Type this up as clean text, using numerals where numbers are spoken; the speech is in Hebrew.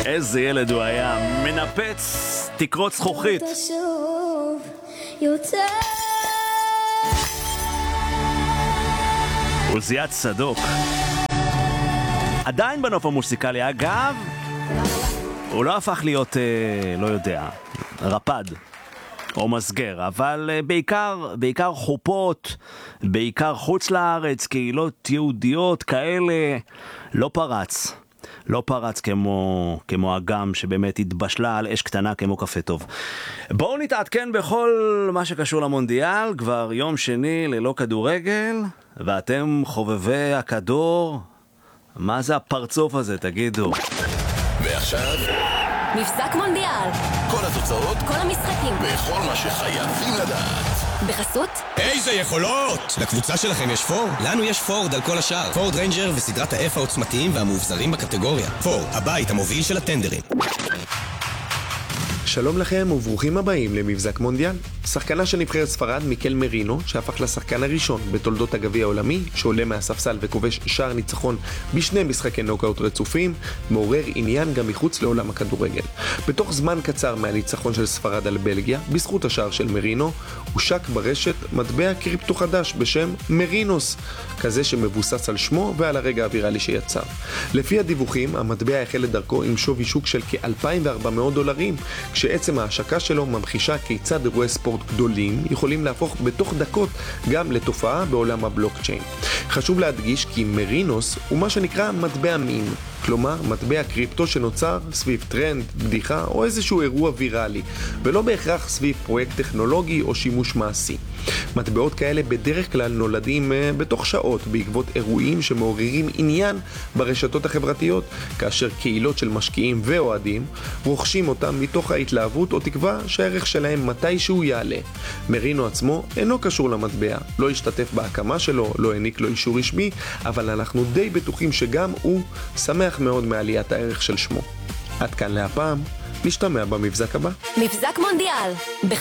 איזה ילד הוא היה, מנפץ תקרות זכוכית. עוזיית צדוק. עדיין בנוף המוסיקלי, אגב, הוא לא הפך להיות, לא יודע, רפד או מסגר, אבל בעיקר חופות, בעיקר חוץ לארץ, קהילות יהודיות כאלה, לא פרץ כמו אגם שבאמת התבשלה על אש קטנה כמו קפה טוב. בואו נתעדכן בכל מה שקשור למונדיאל, כבר יום שני ללא כדורגל, ואתם חובבי הכדור, מה זה הפרצוף הזה, תגידו? ועכשיו מבזק מונדיאל, כל התוצאות, כל המשחקים וכל מה שחייבים לדעת. בחסות איזה יכולות! לקבוצה שלכם יש פורד? לנו יש פורד על כל השאר. פורד ריינג'ר וסדרת ה-F העוצמתיים והמאובזרים בקטגוריה. פורד, הבית המוביל של הטנדרים. שלום לכם וברוכים הבאים למבזק מונדיאל. שחקנה של נבחרת ספרד מיקל מרינו, שהפך לשחקן הראשון בתולדות הגביע העולמי, שעולה מהספסל וכובש שער ניצחון בשני משחקי נוקאוט רצופים, מעורר עניין גם מחוץ לעולם הכדורגל. בתוך זמן קצר מהניצחון של ספרד על בלגיה, בזכות השער של מרינו, הושק ברשת מטבע קריפטו חדש בשם מרינוס, כזה שמבוסס על שמו ועל הרגע הוויראלי שיצר. לפי הדיווחים, המטבע החל את דרכו עם שווי שוק של כ$2,400, כשעצם ההשקה שלו ממחישה כיצד אירועי ספורט גדולים יכולים להפוך בתוך דקות גם לתופעה בעולם הבלוקצ'יין. חשוב להדגיש כי מרינוס הוא מה שנקרא מטבע מים, כלומר מטבע קריפטו שנוצר סביב טרנד, בדיחה או איזשהו אירוע ויראלי, ולא בהכרח סביב פרויקט טכנולוגי או שימוש מעשי. מטבעות כאלה בדרך כלל נולדים בתוך שעות בעקבות אירועים שמעוררים עניין ברשתות החברתיות, כאשר קהילות של משקיעים ואוהדים רוכשים אותם מתוך ההתלהבות או תקווה שהערך שלהם מתישהו יעלה. מרינו עצמו אינו קשור למטבע, לא השתתף בהקמה שלו, לא העניק לו אישור רשמי, אבל אנחנו די בטוחים שגם הוא שמח מאוד מעליית הערך של שמו. עד כאן להפעם, נשתמע במבזק הבא. מבזק מונדיאל בחסות